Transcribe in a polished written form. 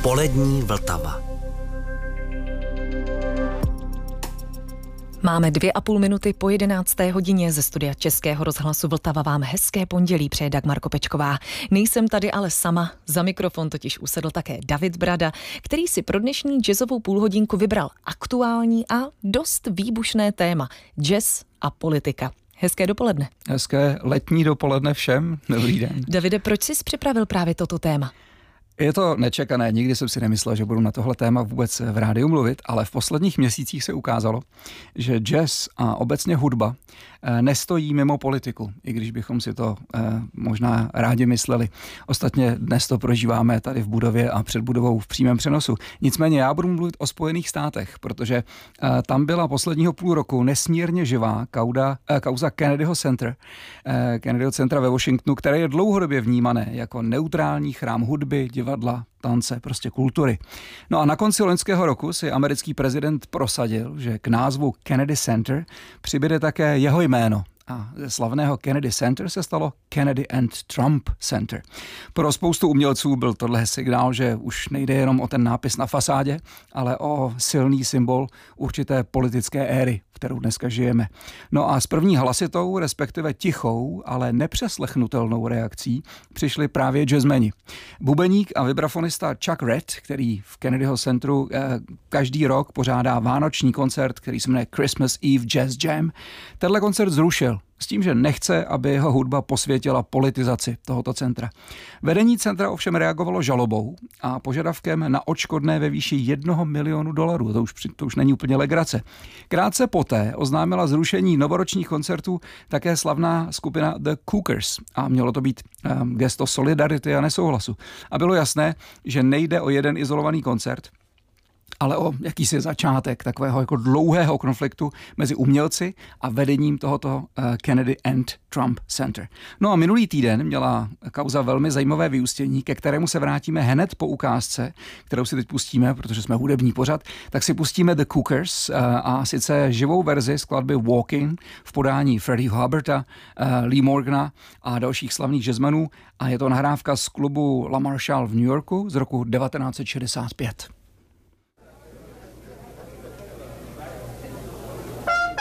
Polední Vltava. Máme 2,5 minuty po 11. hodině ze studia Českého rozhlasu Vltava. Vám hezké pondělí přeje Dagmar Kopečková. Nejsem tady ale sama, za mikrofon totiž usedl také David Brada, který si pro dnešní jazzovou půlhodinku vybral aktuální a dost výbušné téma – jazz a politika. Hezké dopoledne. Hezké letní dopoledne všem. Dobrý den. Davide, proč jsi připravil právě toto téma? Je to nečekané, nikdy jsem si nemyslel, že budu na tohle téma vůbec v rádiu mluvit, ale v posledních měsících se ukázalo, že jazz a obecně hudba nestojí mimo politiku, i když bychom si to možná rádi mysleli. Ostatně dnes to prožíváme tady v budově a před budovou v přímém přenosu. Nicméně já budu mluvit o Spojených státech, protože tam byla posledního půl roku nesmírně živá kauza Kennedyho centra ve Washingtonu, které je dlouhodobě vnímané jako neutrální chrám hudby, divadla, tance, prostě kultury. No a na konci loňského roku si americký prezident prosadil, že k názvu Kennedy Center přibude také jeho jméno. A ze slavného Kennedy Center se stalo Kennedy and Trump Center. Pro spoustu umělců byl tohle signál, že už nejde jenom o ten nápis na fasádě, ale o silný symbol určité politické éry, kterou dneska žijeme. No a s první hlasitou, respektive tichou, ale nepřeslechnutelnou reakcí přišli právě jazzmeni. Bubeník a vibrafonista Chuck Redd, který v Kennedyho centru každý rok pořádá vánoční koncert, který se jmenuje Christmas Eve Jazz Jam, tenhle koncert zrušil s tím, že nechce, aby jeho hudba posvětila politizaci tohoto centra. Vedení centra ovšem reagovalo žalobou a požadavkem na odškodné ve výši $1 milion. To už není úplně legrace. Krátce poté oznámila zrušení novoročních koncertů také slavná skupina The Cookers a mělo to být gesto solidarity a nesouhlasu. A bylo jasné, že nejde o jeden izolovaný koncert, ale o jakýsi začátek takového jako dlouhého konfliktu mezi umělci a vedením tohoto Kennedy and Trump Center. No a minulý týden měla kauza velmi zajímavé vyústění, ke kterému se vrátíme hned po ukázce, kterou si teď pustíme, protože jsme hudební pořad, tak si pustíme The Cookers a sice živou verzi skladby Walking v podání Freddieho Hubbarda, Lee Morgana a dalších slavných jazzmenů a je to nahrávka z klubu La Marshall v New Yorku z roku 1965.